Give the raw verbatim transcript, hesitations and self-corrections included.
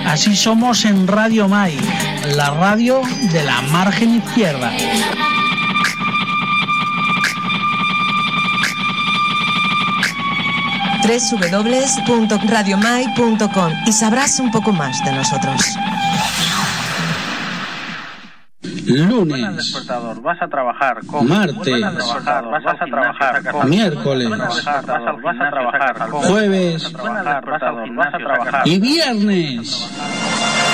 Así somos en Radio Mai, la radio de la margen izquierda. doble u doble u doble u punto radio mai punto com y sabrás un poco más de nosotros. Lunes, vas a trabajar con martes, vas a trabajar con miércoles, vas a trabajar con jueves vas a trabajar y viernes.